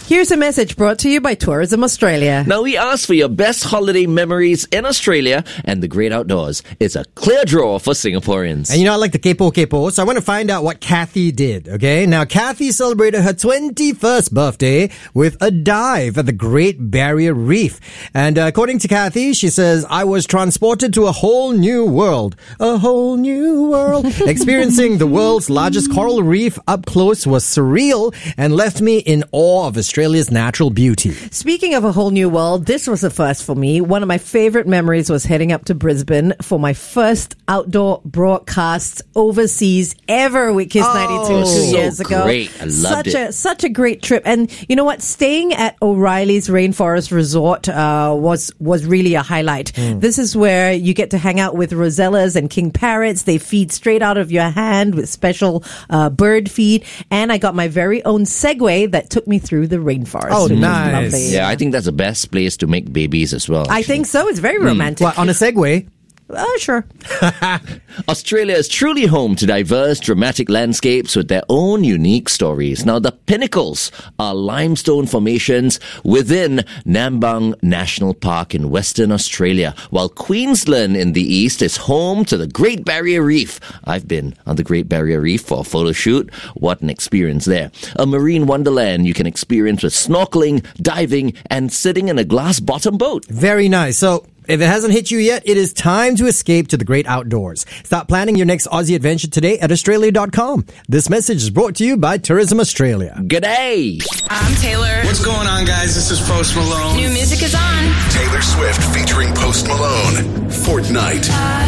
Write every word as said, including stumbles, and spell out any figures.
Here's a message brought to you by Tourism Australia. Now, we asked for your best holiday memories in Australia and the great outdoors. It's a clear draw for Singaporeans. And you know, I like the kepo kepo, so I want to find out what Kathy did, okay? Now, Kathy celebrated her twenty-first birthday with a dive at the Great Barrier Reef. And uh, according to Kathy, she says, I was transported to a whole new world. A whole new world. Experiencing the world's largest coral reef up close was surreal and left me in awe of Australia's natural beauty. Speaking of a whole new world, this was a first for me. One of my favorite memories was heading up to Brisbane for my first outdoor broadcast overseas ever with Kiss Oh, ninety-two two so years ago. great. I loved such it. A, such a great trip. And you know what? Staying at O'Reilly's Rainforest Resort uh, was, was really a highlight. Mm. This is where you get to hang out with rosellas and king parrots. They feed straight out of your hand with special uh, bird feed. And I got my very own Segway that took me through the rainforest. Oh, which was nice. lovely. Yeah, I think that's the best place to make babies as well. I think so. It's very romantic. What, on a Segway? Uh, sure. Australia is truly home to diverse, dramatic landscapes with their own unique stories. Now, the pinnacles are limestone formations within Nambang National Park in Western Australia, while Queensland in the east is home to the Great Barrier Reef. I've been on the Great Barrier Reef for a photo shoot. What an experience there. A marine wonderland you can experience with snorkeling, diving, and sitting in a glass-bottom boat. Very nice. So, if it hasn't hit you yet, it is time to escape to the great outdoors. Start planning your next Aussie adventure today at Australia dot com. This message is brought to you by Tourism Australia. G'day! I'm Taylor. What's going on, guys? This is Post Malone. New music is on. Taylor Swift featuring Post Malone. Fortnite.